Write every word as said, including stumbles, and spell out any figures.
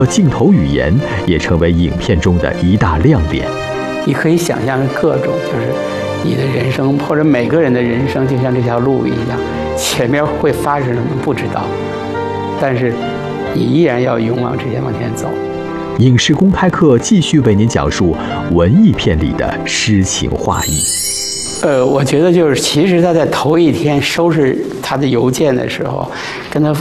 镜头语言也成为影片中的一大亮点。 你可以想象各种，就是你的人生或者每个人的人生，就像这条路一样，前面会发生什么不知道，但是你依然要勇往直前往前走。 影视公开课继续为您讲述文艺片里的诗情画意。 呃，我觉得就是，其实他在头一天收拾他的邮件的时候，跟他